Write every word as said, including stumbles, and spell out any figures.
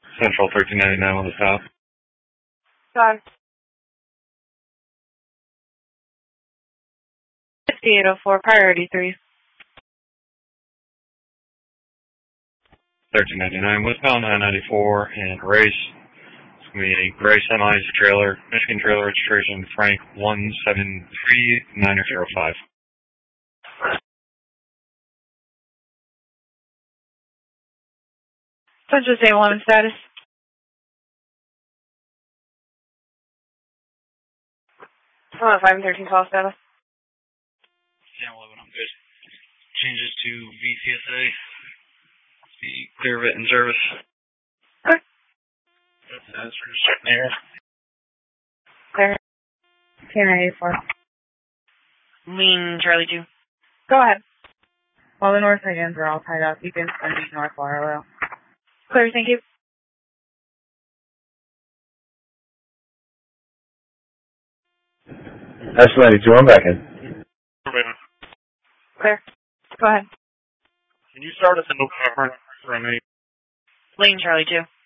Central thirteen ninety-nine on the stop. Got it. fifty-eight oh four, priority three. thirteen ninety-nine, westbound nine ninety-four, and race. It's going to be a gray semi trailer, Michigan trailer registration, Frank one seven three nine zero five. Census A one status. Oh, five thirteen call status. Yeah, eleven, I'm good. Changes to V C S A. The clear vet in service. Okay. That's for certain air. Clear. K nine eight four. Lean Charlie two. Go ahead. While the north side ends are all tied up, you can send me north Waterloo. Clear, thank you. That's ninety-two, I'm back in. Clear. Go ahead. Can you start us in November for me? Lean Charlie two.